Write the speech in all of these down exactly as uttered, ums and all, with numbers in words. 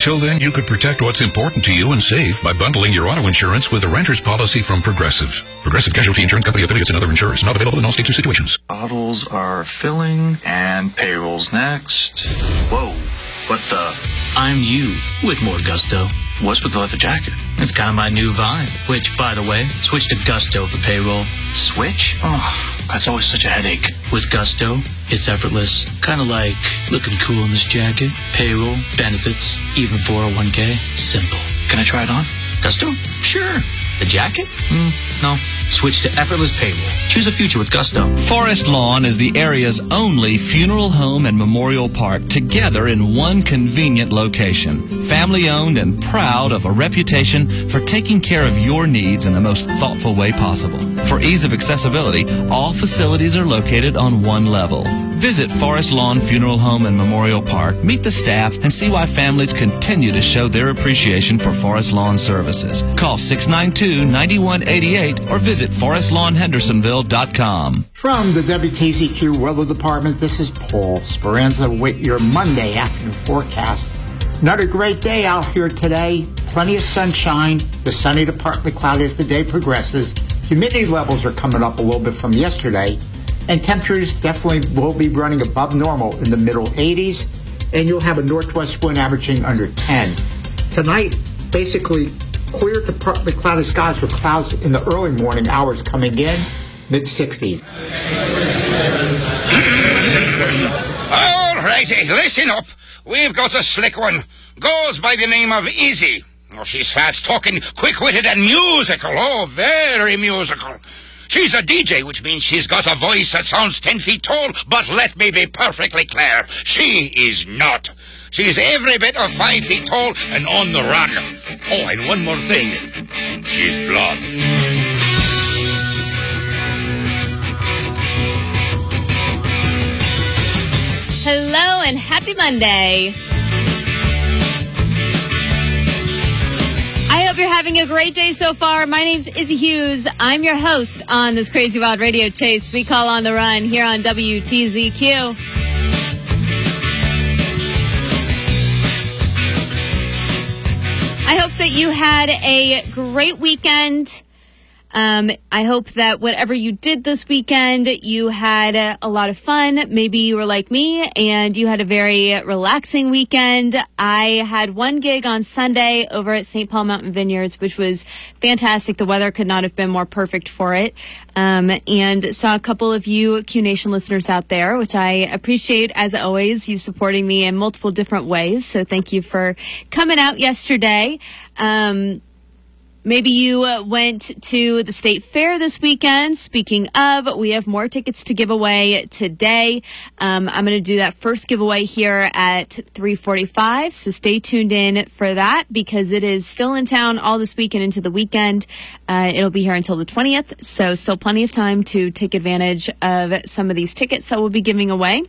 Till then, you could protect what's important to you and save by bundling your auto insurance with a renter's policy from Progressive. Progressive Casualty Insurance Company affiliates and other insurers. Not available in all states or situations. Bottles are filling and payrolls next. Whoa, what the? I'm you with more gusto. What's with the leather jacket? It's kind of my new vibe. Which, by the way, switch to Gusto for payroll. Switch? Oh, that's always such a headache. With Gusto, it's effortless. Kind of like looking cool in this jacket. Payroll, benefits, even four oh one k. Simple. Can I try it on? Gusto? Sure. The jacket? Mm, no. Switch to effortless payroll. Choose a future with Gusto. Forest Lawn is the area's only funeral home and memorial park together in one convenient location. Family-owned and proud of a reputation for taking care of your needs in the most thoughtful way possible. For ease of accessibility, all facilities are located on one level. Visit Forest Lawn Funeral Home and Memorial Park, meet the staff, and see why families continue to show their appreciation for Forest Lawn services. Call six nine two, nine one eight eight or visit forest lawn hendersonville dot com. From the W K Z Q Weather Department, this is Paul Speranza with your Monday afternoon forecast. Another great day out here today. Plenty of sunshine. The sunny to partly cloudy as the day progresses. Humidity levels are coming up a little bit from yesterday. And temperatures definitely will be running above normal in the middle eighties. And you'll have a northwest wind averaging under ten. Tonight, basically clear to partly cloudy skies with clouds in the early morning hours coming in, mid sixties. All righty, listen up. We've got a slick one. Goes by the name of Izzy. Oh, she's fast-talking, quick-witted, and musical. Oh, very musical. She's a D J, which means she's got a voice that sounds ten feet tall, but let me be perfectly clear. She is not. She's every bit of five feet tall and on the run. Oh, and one more thing. She's blonde. Hello and happy Monday. I hope you're having a great day so far. My name's Izzy Hughes. I'm your host on this Crazy Wild Radio Chase we call On the Run here on W T Z Q. I hope that you had a great weekend. Um, I hope that whatever you did this weekend, you had a, a lot of fun. Maybe you were like me and you had a very relaxing weekend. I had one gig on Sunday over at Saint Paul Mountain Vineyards, which was fantastic. The weather could not have been more perfect for it. Um, and saw a couple of you Q Nation listeners out there, which I appreciate as always, you supporting me in multiple different ways. So thank you for coming out yesterday. Um, Maybe you uh, went to the state fair this weekend. Speaking of, we have more tickets to give away today. Um, I'm going to do that first giveaway here at three forty-five. So stay tuned in for that because it is still in town all this weekend into the weekend. Uh, it'll be here until the twentieth. So still plenty of time to take advantage of some of these tickets that we'll be giving away.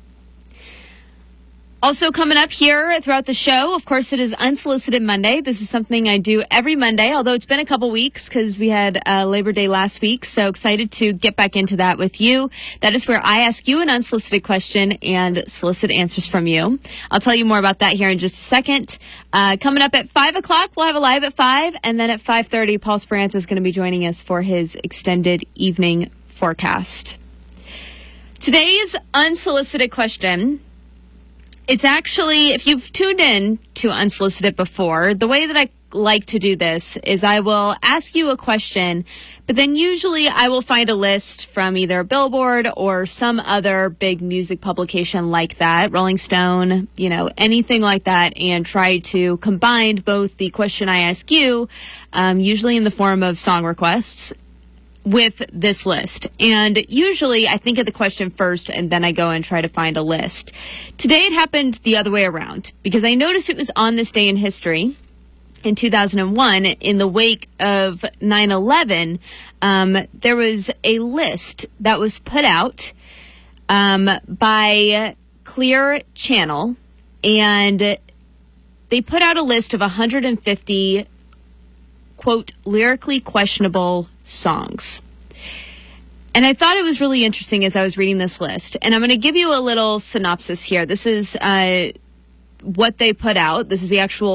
Also coming up here throughout the show, of course, it is Unsolicited Monday. This is something I do every Monday, although it's been a couple weeks because we had uh, Labor Day last week. So excited to get back into that with you. That is where I ask you an unsolicited question and solicit answers from you. I'll tell you more about that here in just a second. Uh, coming up at five o'clock, we'll have a live at five. And then at five thirty, Paul Speranza is going to be joining us for his extended evening forecast. Today's unsolicited question, it's actually, if you've tuned in to Unsolicited before, the way that I like to do this is I will ask you a question, but then usually I will find a list from either Billboard or some other big music publication like that, Rolling Stone, you know, anything like that, and try to combine both the question I ask you, um, usually in the form of song requests, with this list. And usually I think of the question first and then I go and try to find a list. Today it happened the other way around because I noticed it was on this day in history in two thousand one in the wake of nine eleven. Um, there was a list that was put out um, by Clear Channel, and they put out a list of one hundred fifty quote, lyrically questionable songs. And I thought it was really interesting as I was reading this list. And I'm going to give you a little synopsis here. This is uh, what they put out. This is the actual